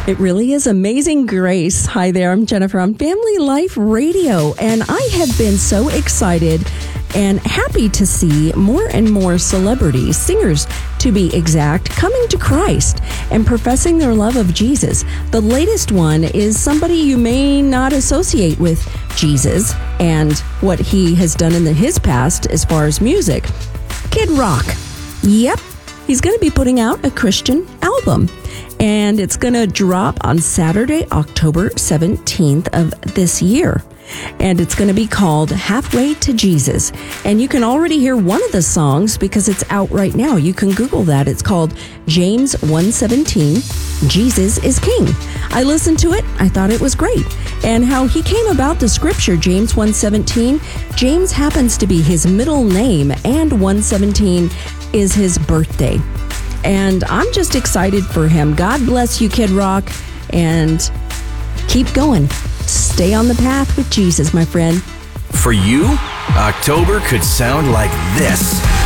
It really is Amazing Grace. Hi there, I'm Jennifer on Family Life Radio, and I have been so excited and happy to see more and more celebrities, singers to be exact, coming to Christ and professing their love of Jesus. The latest one is somebody you may not associate with Jesus and what he has done in his past as far as music. Kid Rock. Yep, he's going to be putting out a Christian album. And it's going to drop on Saturday, October 17th of this year. And it's going to be called Halfway to Jesus. And you can already hear one of the songs because it's out right now. You can Google that. It's called James 1:17, Jesus is King. I listened to it. I thought it was great. And how he came about the scripture, James 1:17, James happens to be his middle name, and 1:17 is his birthday. And I'm just excited for him. God bless you, Kid Rock, and keep going. Stay on the path with Jesus, my friend. For you, October could sound like this.